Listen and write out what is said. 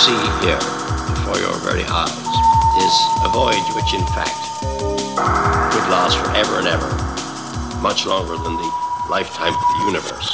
see here before your very eyes is a voyage which in fact could last forever and ever, much longer than the lifetime of the universe.